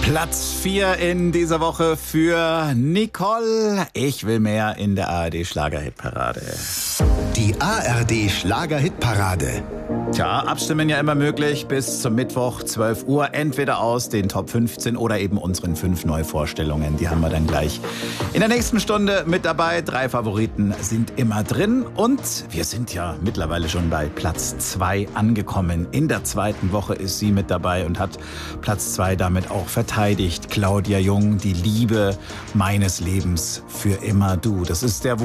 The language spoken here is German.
Platz 4 in dieser Woche für Nicole. Ich will mehr in der ARD-Schlager-Hitparade. Die ARD-Schlager-Hitparade. Tja, abstimmen ja immer möglich bis zum Mittwoch 12 Uhr. Entweder aus den Top 15 oder eben unseren 5 Neuvorstellungen. Die haben wir dann gleich in der nächsten Stunde mit dabei. 3 Favoriten sind immer drin. Und wir sind ja mittlerweile schon bei Platz 2 angekommen. In der zweiten Woche ist sie mit dabei und hat Platz 2 damit auch verteidigt. Claudia Jung, die Liebe meines Lebens für immer du. Das ist der